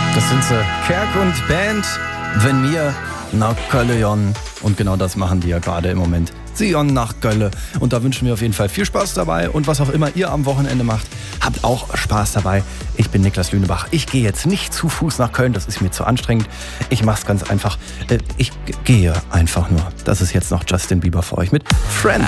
Das sind sie, Kerk und Band, wenn mir nach Kölle jon. Und genau das machen die ja gerade im Moment. Sie jon nach Kölle. Und da wünschen wir auf jeden Fall viel Spaß dabei. Und was auch immer ihr am Wochenende macht, habt auch Spaß dabei. Ich bin Niklas Lünebach. Ich gehe jetzt nicht zu Fuß nach Köln, das ist mir zu anstrengend. Ich mach's ganz einfach. Ich gehe einfach nur. Das ist jetzt noch Justin Bieber für euch mit Friend.